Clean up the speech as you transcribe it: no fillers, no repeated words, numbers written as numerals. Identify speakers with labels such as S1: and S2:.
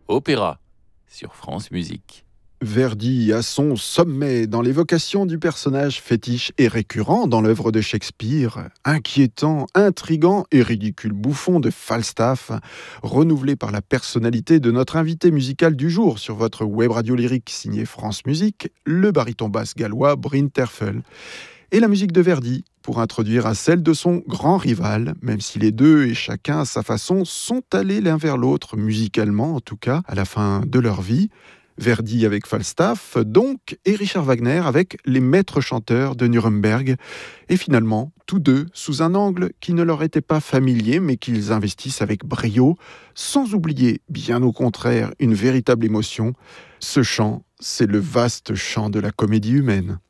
S1: Opéra sur France Musique.
S2: Verdi à son sommet dans l'évocation du personnage fétiche et récurrent dans l'œuvre de Shakespeare, inquiétant, intrigant et ridicule bouffon de Falstaff, renouvelé par la personnalité de notre invité musical du jour sur votre web radio lyrique signée France Musique, le baryton basse gallois Bryn Terfel. Et la musique de Verdi, pour introduire à celle de son grand rival, même si les deux, et chacun à sa façon, sont allés l'un vers l'autre, musicalement en tout cas, à la fin de leur vie. Verdi avec Falstaff, donc, et Richard Wagner avec les maîtres chanteurs de Nuremberg. Et finalement, tous deux sous un angle qui ne leur était pas familier, mais qu'ils investissent avec brio, sans oublier, bien au contraire, une véritable émotion. Ce chant, c'est le vaste chant de la comédie humaine.